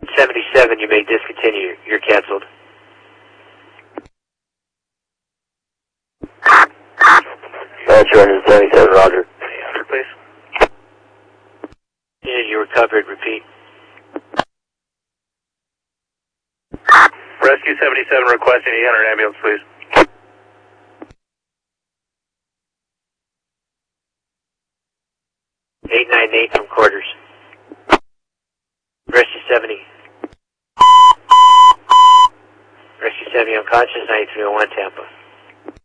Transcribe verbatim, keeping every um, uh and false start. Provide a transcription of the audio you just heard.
seventy-seven, you may discontinue. You're canceled. That's right, seventy-seven, roger. Please. Yeah, you recovered. Repeat. Rescue seventy-seven requesting eight hundred ambulance, please. eight nine eight from quarters. Rescue seventy. Rescue seventy unconscious, ninety-three oh one Tampa.